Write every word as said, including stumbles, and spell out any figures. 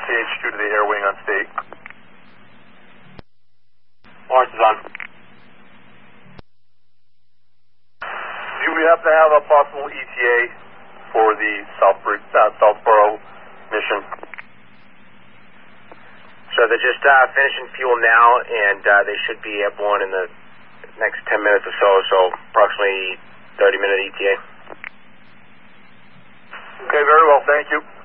H two to the air wing on state. Lawrence is on. Do we have to have a possible E T A for the Southbridge, uh, Southborough mission? So they're just uh, finishing fuel now, and uh, they should be at one in the next ten minutes or so, so approximately thirty minute E T A. Okay, very well, thank you.